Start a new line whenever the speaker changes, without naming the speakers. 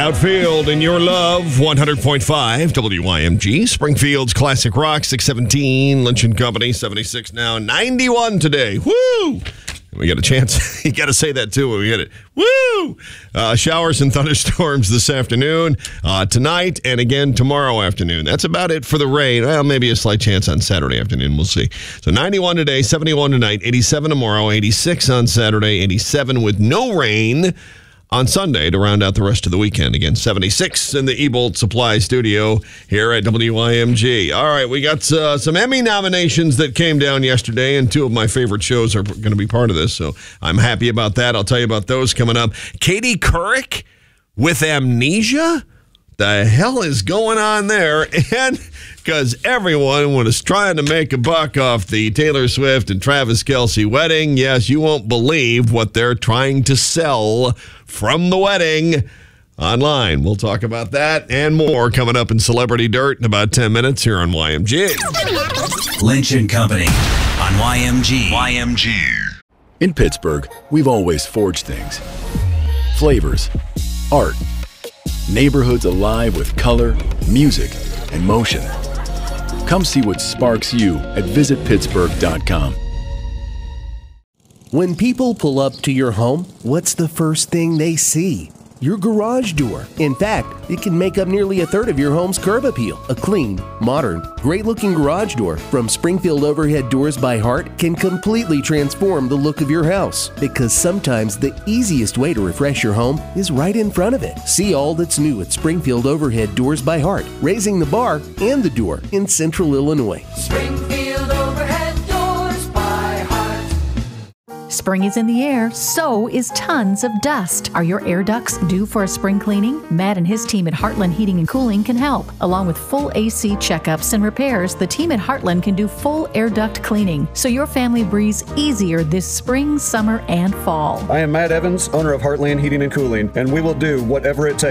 Outfield in your love, 100.5 WYMG. Springfield's Classic Rock, 617. Lynch & Company, 76 now. 91 today. Woo! We got a chance. You got to say that, too, when we get it. Woo! Showers and thunderstorms this afternoon, tonight, and again tomorrow afternoon. That's about it for the rain. Well, maybe a slight chance on Saturday afternoon. We'll see. So 91 today, 71 tonight, 87 tomorrow, 86 on Saturday, 87 with no rain on Sunday to round out the rest of the weekend. Again, 76 in the Ebolt Supply Studio here at WYMG. All right, we got some Emmy nominations that came down yesterday, and two of my favorite shows are going to be part of this, so I'm happy about that. I'll tell you about those coming up. Katie Couric with amnesia? The hell is going on there? And because everyone was trying to make a buck off the Taylor Swift and Travis Kelce wedding, yes, you won't believe what they're trying to sell from the wedding online. We'll talk about that and more coming up in Celebrity Dirt in about 10 minutes here on YMG.
Lynch & Company on YMG.
In Pittsburgh, we've always forged things. Flavors, art, neighborhoods alive with color, music, and motion. Come see what sparks you at visitpittsburgh.com.
When people pull up to your home, what's the first thing they see? Your garage door. In fact, it can make up nearly a third of your home's curb appeal. A clean, modern, great-looking garage door from Springfield Overhead Doors by Heart can completely transform the look of your house. Because sometimes the easiest way to refresh your home is right in front of it. See all that's new at Springfield Overhead Doors by Heart, raising the bar and the door in Central Illinois.
Springfield Overhead Doors by Heart.
Spring is in the air, so is tons of dust. Are your air ducts due for a spring cleaning? Matt and his team at Heartland Heating and Cooling can help. Along with full AC checkups and repairs, the team at Heartland can do full air duct cleaning, so your family breathes easier this spring, summer, and fall.
I am Matt Evans, owner of Heartland Heating and Cooling, and we will do whatever it takes